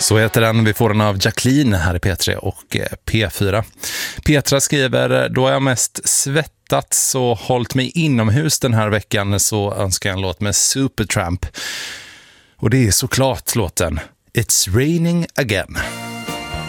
Så heter den. Vi får den av Jacqueline här i P3 och P4. Petra skriver: då har jag mest svettats och hållit mig inomhus den här veckan, så önskar jag en låt med Supertramp. Och det är såklart låten It's Raining Again.